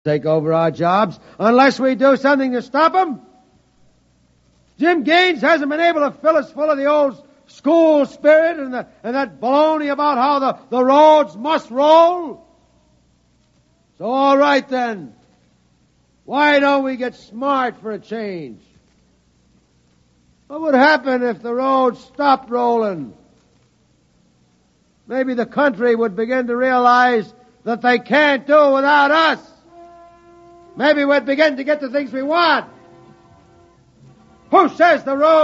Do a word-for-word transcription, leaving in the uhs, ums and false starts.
take over our jobs unless we do something to stop them. Jim Gaines hasn't been able to fill us full of the old school spirit and, the, and that baloney about how the, the roads must roll. So all right then, why don't we get smart for a change? What would happen if the roads stopped rolling? Maybe the country would begin to realize that they can't do without us. Maybe we'd begin to get the things we want. Who says the road